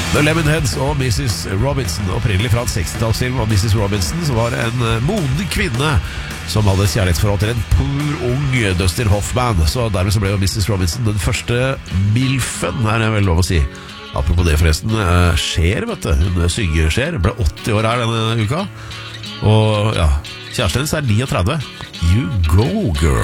The Lemonheads og Mrs. Robinson. Opprinnelig fra en 60-tallsfilm om Mrs. Robinson, som var en modig kvinne som hadde et kjærlighetsforhold til en pur ung Dustin Hoffman. Så dermed så ble jo Mrs. Robinson den første milfen, er det vel lov å si. Apropos det forresten, Cher, vet du, hun synger Cher, ble 80 år her denne uka. Og ja, kjæresten hennes er 39. You go, girl.